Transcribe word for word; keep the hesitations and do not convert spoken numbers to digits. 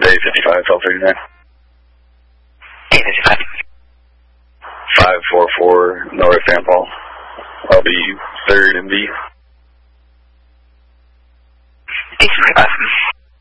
A fifty-five, twelve thirty-nine. A fifty-five. five four four, North Saint Paul. I'll be third and B.